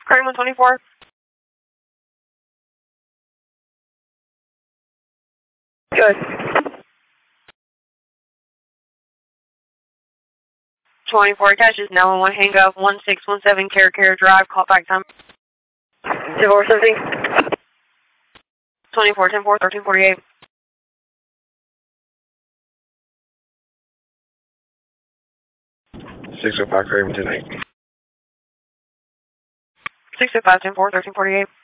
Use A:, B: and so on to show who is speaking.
A: Crane 124.
B: Good.
A: 24 attaches, now on 1 hang up, 1617 Care Drive, call back time.
B: 10-4,
A: 24, 10-4, 1348.
C: 605 Craven 10-8.
A: 605, 10-4, 1348.